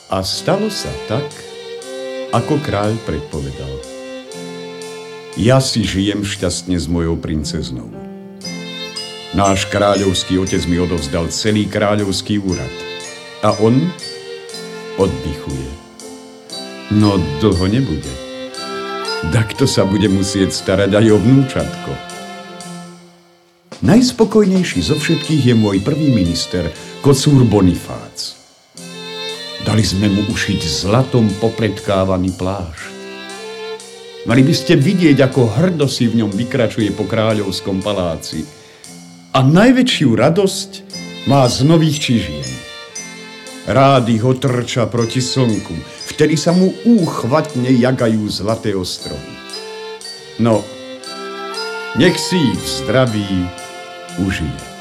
A stalo sa tak, ako kráľ predpovedal. Ja si žijem šťastne s mojou princeznou. Náš kráľovský otec mi odovzdal celý kráľovský úrad. A on oddychuje. No dlho nebude. Takto sa bude musieť starať aj o vnúčatko. Najspokojnejší zo všetkých je môj prvý minister, kocúr Bonifác. Dali sme mu ušiť zlatom popredkávaný plášť. Mali by ste vidieť, ako hrdo si v ňom vykračuje po kráľovskom paláci. A najväčšiu radosť má z nových čižien. Rády ho trča proti slnku, vtedy sa mu úchvatne jagajú zlaté ostrohy. No, nech si ich v zdraví užije.